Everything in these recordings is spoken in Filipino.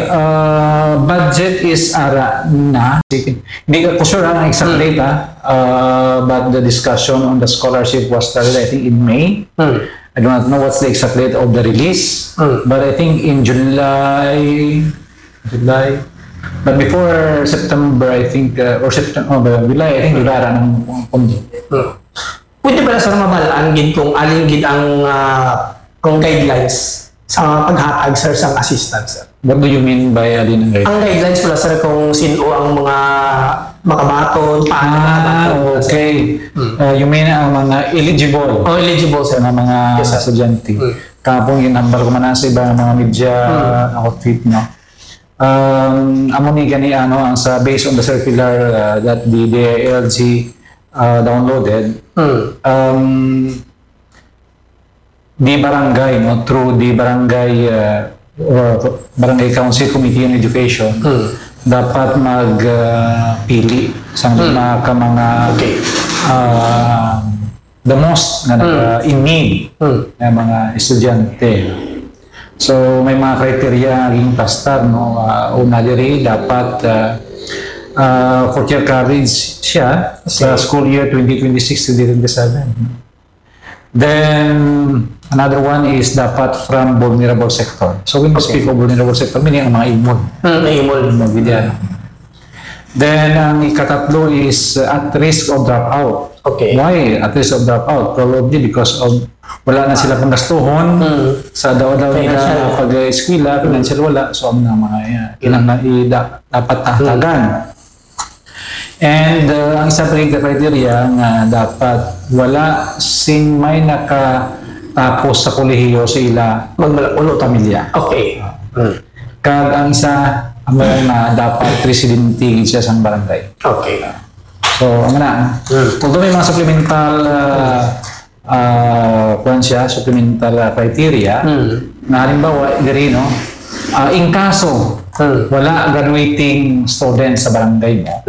budget is ara na. Hindi ko sure ang exact date, but the discussion on the scholarship was started, I think, in May. I do not know what's the exact date of the release, but I think in July, but before September, I think, or September, July, I think, July ng pondo. Pwede ba na sa mabalaan gid kung alin gid ang guidelines sa paghatag sir sa assistance sir? What do you mean by alin ang guidelines? Ang guidelines pala sir kung sino ang mga makabaton, paano makabaton. Okay. You mean ang mga eligible? Oh, eligible sir. Na mga estudyante. Kapong inambal ko man sa ibang mga media outfit, no? Amo ni gani ang sa based on the circular that the DILG downloaded, the barangay, no, through the barangay barangay council committee on education, dapat magpili sa mga the most na in need na mga estudyante. So may mga criteria naging pastar, no. Una diri dapat fourth year coverage siya sa school year 2026-2027. Then another one is dapat from vulnerable sector. So when we speak of vulnerable sector, meaning ang mga imod. Then ang ikatatlo is at risk of dropout. Okay. Why at risk of dropout? Probably because of wala na sila panggastuhon sa daw-daw nila pag-eskwela, financial wala. So ang mga kinang dapat tahtagan. And ang isa pa rin criteria nga dapat wala sing may nakatapos sa kolehiyo sa ila ulo pamilya. Okay. Kag ang isa amo na dapat residente siya sa barangay. Okay. So ang na. Although may mga supplemental criteria na halimbawa diri, no, in kaso wala graduating student sa barangay mo,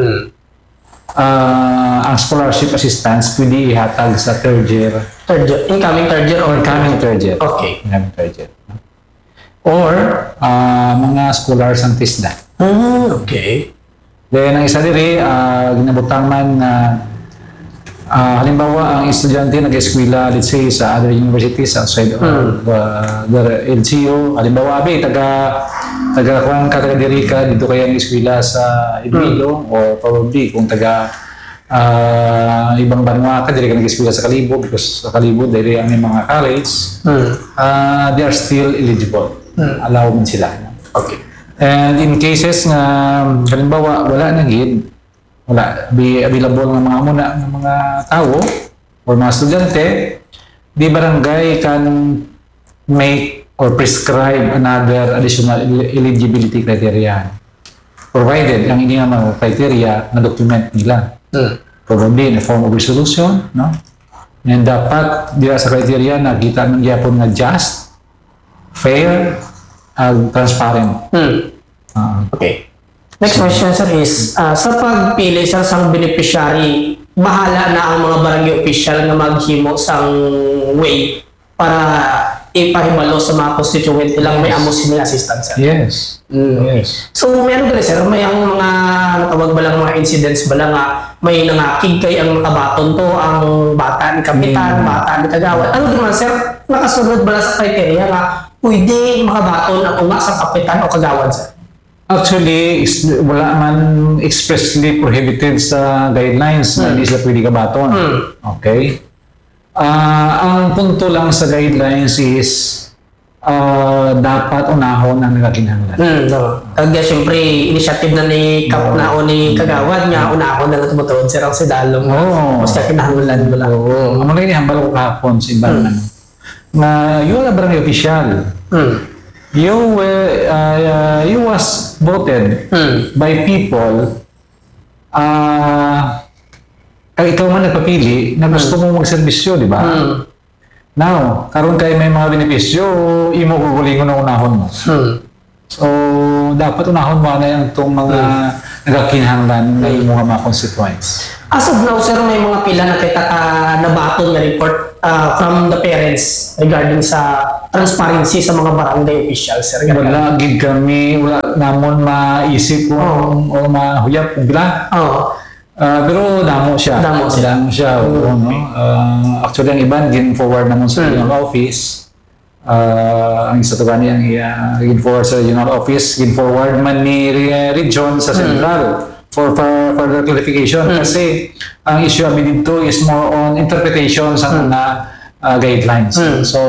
ang scholarship assistance pwede ihatag sa incoming third year or coming third year. Okay. Incoming third year. Or mga scholars ang TISDA. Okay. Then ang isa diri ginabutang man na halimbawa ang estudyante nag-eskwela, let's say sa other universities outside of the LGU, halimbawa taga diri ka dito kaya ang eskwela sa Iloilo, or probably kung taga ibang banwa ka diri ka nag-eskwela sa Kalibo, because sa Kalibo diri ang mga college, they are still eligible. Allow din sila. Okay. And in cases na halimbawa wala na gid, wala available ng mga tao or mga estudyante, the barangay can make or prescribe another additional eligibility criteria, provided ang inyong mga criteria na document nila, probably in the form of resolution, no? And dapat dira sa criteria na kita ng gyapon na just, fair, transparent. Okay. Next question sir is, sa pagpili sir sang beneficiary, bahala na ang mga barangay official na maghimo sang way para ipahibalo sa mga constituent ilang may amo sila assistance sir. Yes. Yes. So meron gani sir, may ang mga natawag ba lang mga incidents ba lang may nangakig kay ang nakabaton to ang bata ni kapitan, bata ni kagawad. Ano naman sir, nakasunod ba lang sa criteria nga pwede makabaton ang unga sa kapitan o kagawad sir? Actually, wala man expressly prohibited sa guidelines na hindi sila pwede kabaton. Okay? Ang punto lang sa guidelines is dapat unahon ang nagakinahanglan. Kaya siyempre, initiative na ni Kapnao ni Kagawad nga, unahon na natumutuod sir ang sidalong. Mas kakinahanglan mo lang. Amo lang hambal ko kahapon sa ibang na yun na barangay official. You was voted by people kaya ikaw man nagpapili na gusto mong magserbisyo, di ba? Now, karon kay may mga benepisyo, imo kukulingon na unahon mo. So, dapat unahon mo na yung itong mga nagakinahanglan na imo mga constituents. As of now, sir, may mga pila na kita nabaton na report from the parents regarding sa transparency sa mga barangay officials, sir? Wala gid kami, wala namon maisip kung o mahuyap kung bila. Oo. Pero damo siya. Damo siya. Oo, no? Actually, ang iban, gin-forward naman sa regional office. Ang isa to gani ang gin-forward sa regional office, gin-forward man ni region sa central for further clarification. Kasi ang issue amin dito is more on interpretation sa mga guidelines. So,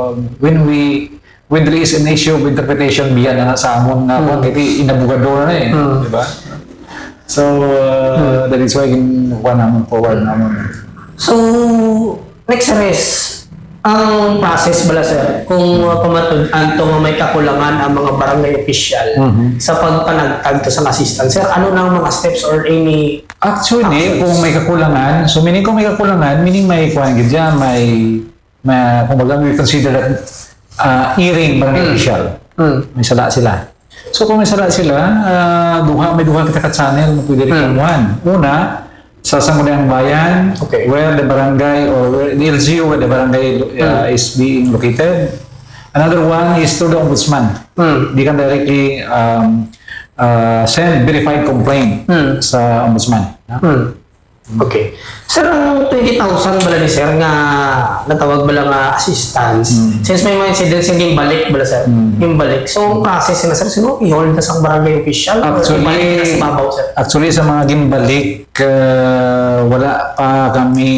when there is an issue of interpretation, biyan na sa amon na kasi inabugador na di ba? So, that is why ginawa naman forward naman. So, next is, ang process bala, sir, kung pamatud-an to may kakulangan ang mga barangay official sa pagpanagtag to sa assistant, sir, ano na ang mga steps or any Actually, kung may kakulangan, so meaning kung may kakulangan, meaning may kuhan gidya, may kumbaga we consider that hearing barangay official. May sala sila. So kung may sala sila, may duha kita ka-channel na pwede reklamuhan. Una, sa Sangguniang Bayan, where the barangay or where the LGU where the barangay is being located. Another one is to the ombudsman. They can directly send verified complaint sa ombudsman. Okay. Sir, ang 20,000 bala ni sir nga natawag bala nga assistance, since may mga incidents yung gimbalik bala sir, gimbalik. So, ang process na sir, sino i-hold na sa barangay official? Actually, sa mga gimbalik, wala pa kami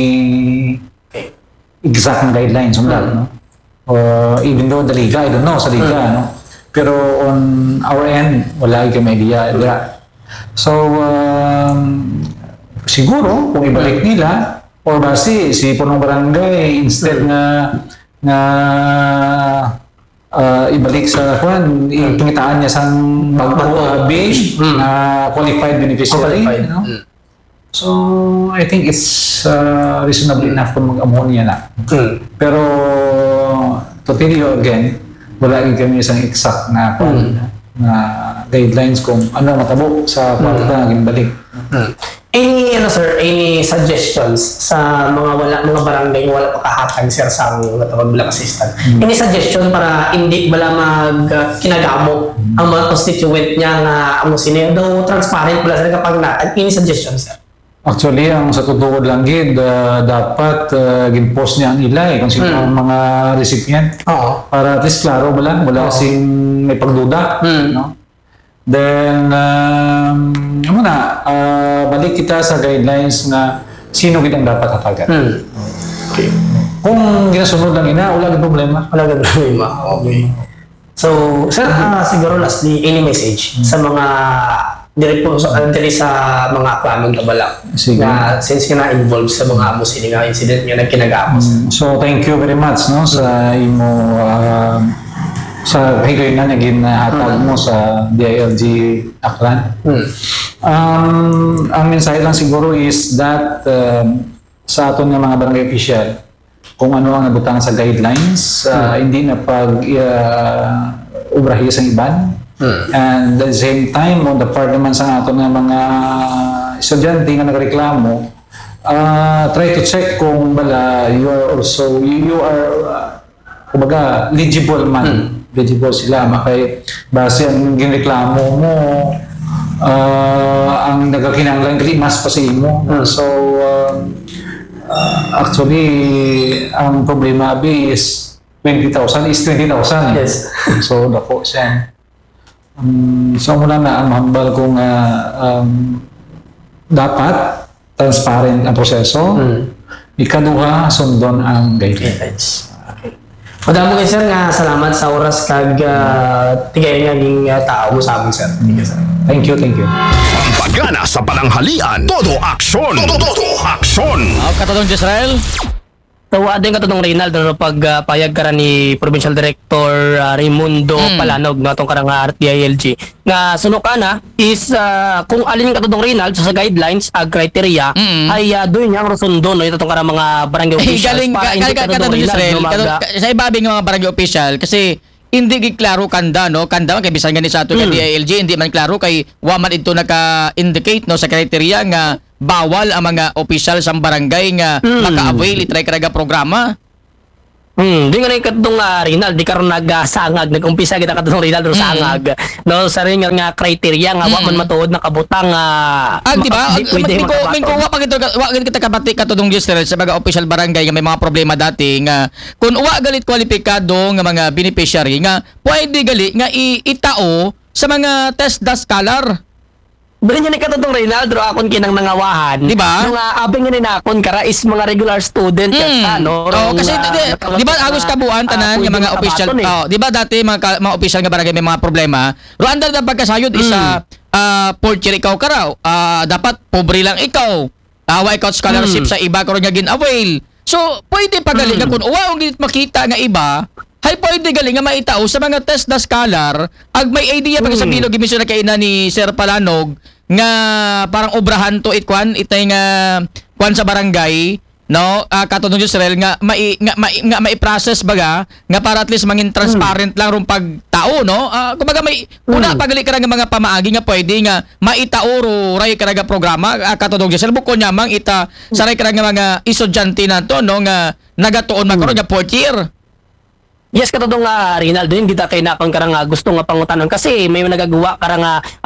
exact guidelines on that. No? Even though the Liga, I don't know sa Liga. No? Pero on our end, wala kami idea. So, siguro kung ibalik nila or basi si punong barangay instead na ibalik sa kwan ikingitaan niya sang base qualified beneficiary, no? So I think it's reasonable enough kung mag-amon niya na. Pero to tell you again, wala kami isang exact na na guidelines kung ano matabo sa kwarta naging balik. Any any suggestions sa mga barangay wala pa kahatag sir sa natawag bilang assistant? Any suggestion para hindi bala kinagamo ang mga constituent niya nga amo sino daw transparent bala sir kapag natag? Any suggestions sir? Actually, ang sa totoo lang gid, dapat gin-post niya ang ilay kung sino ang mga recipient. Para at least klaro wala sing may pagduda, no? Then, balik kita sa guidelines na sino gid ang dapat hatagan. Okay. Kung ginasunod lang wala gid problema. Wala gid problema. Okay. So, sir, siguro lastly, any message sa mga diri sa mga klamang kabalak na since ka na-involved sa mga amo sini nga incident nga nagkinagamos. So, thank you very much no sa imo sa higay na naging hatag mo sa DILG Aklan. Ang mensahe lang siguro is that sa aton nga mga barangay official, kung ano ang nabutang sa guidelines, hindi na ubrahi sa iban. And at the same time, on the part naman sa aton nga mga estudyante nga nagreklamo, try to check kung bala you are kumbaga legible man. Legible sila makay base ang ginreklamo mo ang nagakinahanglan kali mas pa sa imo. So actually ang problema is 20,000 is 20,000. Yes. So dako siya. So mula na ang mahambal kung dapat transparent ang proseso. Ikaduha, sundon ang guidelines. Madamo kayo sir nga salamat sa oras kag tigay nga ning tao mo sa amin sir. Thank you. Pagana sa pananghalian, todo aksyon. Todo aksyon. Katulong Jezreel. Tawa din katong Reynaldo no pagpayag ka ni Provincial Director Raimundo Palanog no atong karang DILG nga suno kana is kung alin katong Reynaldo sa guidelines ag criteria ay doon yang rosundo no itong karang mga barangay officials para hindi katong Jezreel sa ibabing mga barangay official kasi hindi giklaro kanda kay bisan gani sa ato ka DILG hindi man klaro kay wa man ito naka-indicate no sa criteria nga bawal ang mga opisyal sa barangay nga maka-avail itry karaga programa. Di nga rin katong Rinald, di karon nagsangag, nag-umpisa kita katong Rinald ro sangag. No, sa rin nga criteria nga wa man matuod na kabutang Di ba? Mingko wa kita kabati katudong Giselle sa mga official barangay nga may mga problema dati nga kung wa galit kwalipikado nga mga beneficiary nga pwede gali nga itao sa mga test the scholar. Dili niya ni katong Rinaldo akon kinang nangawahan. Di ba? Nung abing nga nakon kara is mga regular student no. Kasi di ba agos kabuan tanan nga mga official. Di ba dati mga official nga barangay may mga problema. Ro under na pagkasayod isa fourth year ikaw karaw. Dapat pobre lang ikaw. Wa ikaw scholarship sa iba karon nga gin-avail. So pwede pagali nga kun wa ug makita nga iba hay pwede galing nga maitao sa mga test na scholar ag may idea pag sa bilog gimisyon na kay na ni Sir Palanog nga parang obrahan to itay nga kwan sa barangay no katulong Israel nga mai-process baga nga para at least mangin transparent lang rong pagtao no kumbaga may una pagali ka nga mga pamaagi nga pwede nga maitao ro ray karaga programa katulong Israel bukod nya mang ita sa ray karaga mga estudyante nato no nga nagatuon magkaroon nga fourth year. Yes, katodong Rinaldo, yung kita kay nakon karang gusto nga pangutanon kasi may nagagawa karang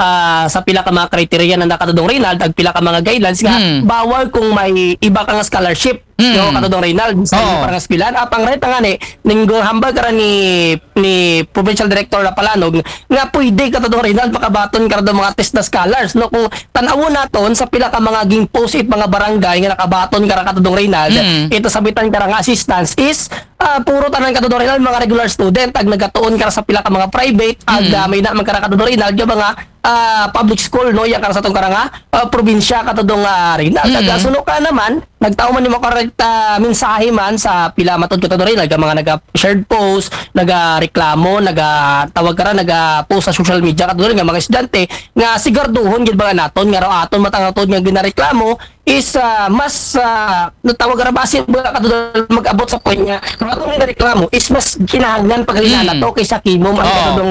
sa pila ka mga criteria na nakatodong Rinaldo ag pila ka mga guidelines nga bawal kung may iba ka nga scholarship no katodong Rinaldo sa parang espilan apang right nga ning hambal kara ni provincial director na Palanog nga pwede katodong Rinaldo makabaton kara mga test na scholars no kung tan-awon naton sa pila ka mga ging post mga barangay nga nakabaton kara katodong Rinaldo ito sabitan kara nga assistance is puro tanan katodong Rinaldo mga regular student ag nagatuon kara sa pila ka mga private ag may na man kara katodong Rinaldo yung mga public school no ya kara sa tong karanga probinsya katodong Rinaldo ag suno ka naman nagtao man nimo correct mensahe man sa pila matud katodong Rinaldo mga naga-shared post naga-reklamo naga-tawag kara naga-post sa social media katodong nga mga estudyante nga sigurduhon gid ba naton nga raw aton matangatod nga ginareklamo is mas natawag kara basin ba katodong mag-abot sa point nga aton nga reklamo is mas kinahanglan paghalina nato kaysa kimo ang katodong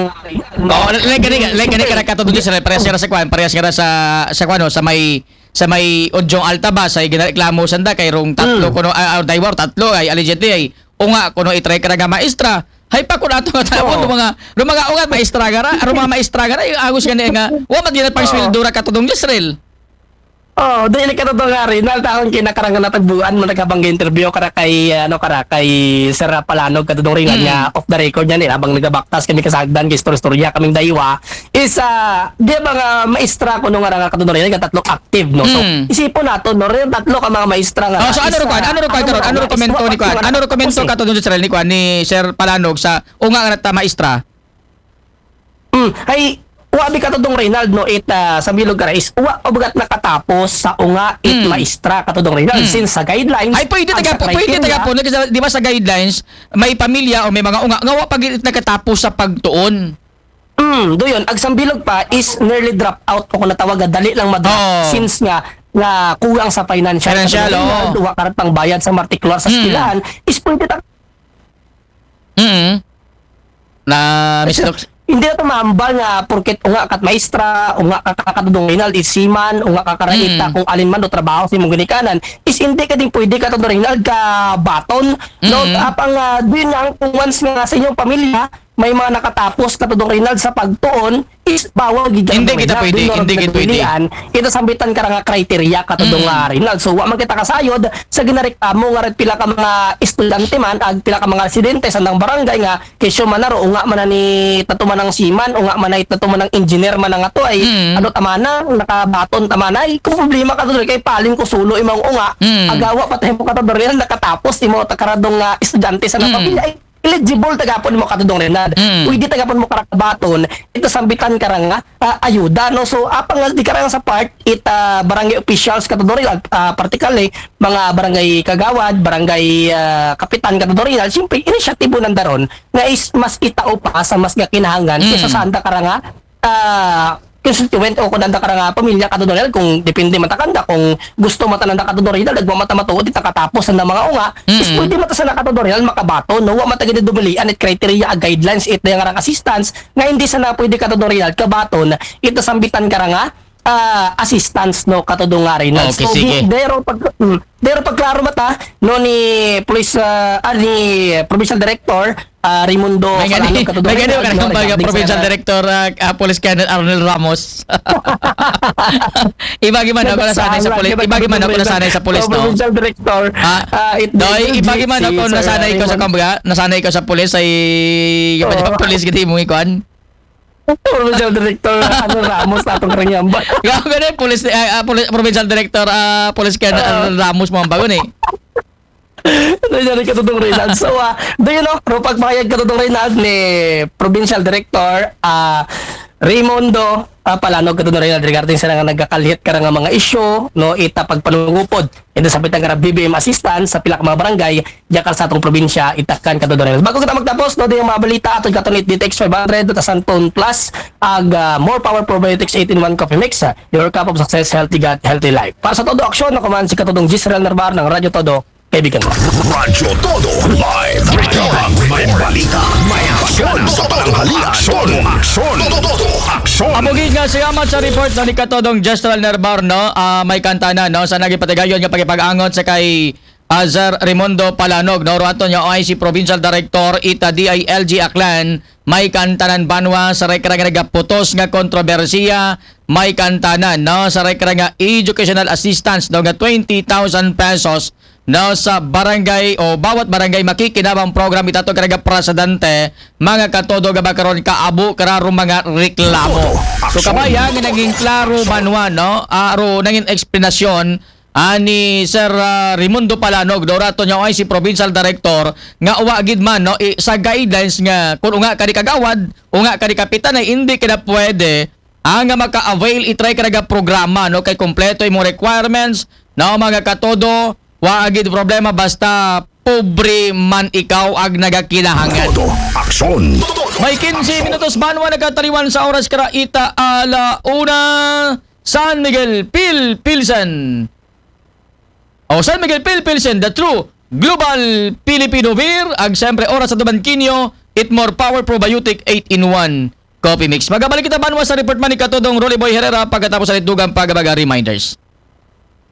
like kani katodong Israel parehas nga sa kwan parehas nga sa kwano sa may Odyong Alta ba sa ginareklamo sanda kay rong tatlo kuno daywar tatlo ay allegedly ay unga kuno itry ka nga maestra hay pa kun ato nga tapon mga ungat maestra gara mga maestra gara agos gani nga wa man gid pang sweldo ra katudong Israel. Dahil katotoo nga rin, nalataon kinakarangan na tagbuan mo nagkabang interview kara kay Sir Palanog katotoo rin nga off the record niya nila abang nagabaktas kami kasagdan kay storya kaming daywa is di ba nga maestra ko nung nga katotoo rin nga tatlo active no so isipon nato no rin tatlo ka mga maestra nga so ano komento katotoo ni Sir Palanog sa unga nga maestra ay wabi katodong Rinaldo no sa bilog kara is ubagat nakatapos sa unga maestra katodong Rinaldo since sa guidelines ay pwede tagapon di ba sa guidelines may pamilya o may mga unga nga wa pag nakatapos sa pagtuon doon ag sambilog pa is nearly drop out o kung natawag dali lang madrop since nga kulang sa financial wa karat pang bayad sa partikular sa eskwelahan is pwede na Mr. Hindi na ito maambal nga porket unga kat maestra, unga kakatudong Rinaldo is siman, unga kakaraita kung alin man do trabaho si mong ginikanan is hindi ka din pwede katudong Rinaldo ka baton no apang din ang kung once nga sa inyong pamilya may mga nakatapos katudong Rinaldo sa pagtuon is bawal gid hindi kita pwede ito sambitan ka nga criteria katudong Rinaldo so wa man kita kasayod sa ginareklamo nga red pila ka mga estudyante man ag pila ka mga residente sa nang barangay nga kesyo man ro unga man ni tatuman ng siman unga man ay tatuman ng engineer man nga to ay ano tamana nakabaton tamana ay kung problema katudong kay paling ko sulo imong unga agawa patay mo katudong Rinaldo nakatapos imo takaradong estudyante sa nang pamilya ay eligible tagapon mo katudong Rinaldo. Pwede tagapon mo karakabaton. Ito sambitan ka nga ayuda no. So apang di ka sa part barangay officials katudong Rinaldo particularly mga barangay kagawad, barangay kapitan katudong Rinaldo. Siyempre inisyatibo ng daron nga is mas itao pa sa mas kinahanglan kaysa sa anda ka nga constituent o kunanda ka nga pamilya katudong kung depende man takanda kung gusto mo tananda katudong Rinaldo nagwa mata matuod katapos na mga unga is pwede mata sa katudong Rinaldo makabato no wa mata gid dumilian at criteria guidelines ito yang assistance nga hindi sana pwede katudong Rinaldo kabaton ito sambitan ka nga assistance no katudong nga rin. Okay, sige. Dero pagklaro mata no ni police ni provincial director Raimundo May gani ka ng baga Provincial Director Police Colonel Arnel Ramos. Ibagi man ako nasanay sa police. Ibagi man ako nasanay sa police, no? Provincial Director. Doy, ibagi man ako nasanay ko sa kambaga, nasanay ko sa police ay yung police gid mo ikuan. Provincial Director Ramos natong karangyamba. Gaw gani police Provincial Director Police Colonel Arnel Ramos mo ang bago ni. Nangyari katutong Reynald. So, do you know, pagpahayag katutong Reynald ni Provincial Director Raimundo Palanog katutong Reynald regarding sa nga nagkakalhit ka nga mga issue, no, ita pagpanungupod. Ito sa pitang nga BBM assistance sa pila ka mga barangay, yakal sa atong probinsya, itakan katutong Reynald. Bago kita magtapos, no, di yung mga balita atong katunit DTX 500 at Santon Plus, more power probiotics 18-1 coffee mix, your cup of success, healthy gut, healthy life. Para sa todo aksyon, nakuman si katutong Gisrel Narvar ng Radyo Todo, kaibigan mo. Radyo Todo Live. May balita, may aksyon sa pananghalian. Todo aksyon. Todo aksyon. Amugid nga siyamat sa report na ni Katodong Gestral Nervar, no? May kanta na, no? Sa nagipatigayon nga pagipag-angon sa kay Sir Raimundo Palanog, no? Ruato niya ay si Provincial Director Ita DILG Aklan, may kantanan banwa sa rekra nga nagaputos nga kontrobersiya, may kantanan, no? Sa rekra nga educational assistance, no? Nga 20,000 pesos, no, sa barangay o bawat barangay makikinabang program itato karaga presidente mga katodo gabakaron kaabo kararo mga reklamo. So kabaya nga naging klaro banwa, no, aro naging eksplanasyon ani Sir Raimundo Palanog dorato niya ay si Provincial Director nga uwa gid man, no, sa guidelines nga kung unga kani kagawad unga kani kapitan ay hindi kada pwede ang maka-avail itry karaga programa, no, kay kompleto imong requirements, no, mga katodo. Wa agid problema basta pobre man ikaw ag nagakilahangan. Todo aksyon. May 15 minutos banwa nagkataliwan sa oras kara ita alauna San Miguel Pilsen. San Miguel Pilsen, the true global Filipino beer. Ag siyempre oras sa Tubankinyo, it more power probiotic 8-in-1 coffee mix. Magabalik kita banwa sa report man ni Katodong Rolly Boy Herrera pagkatapos sa itugang pagabaga reminders.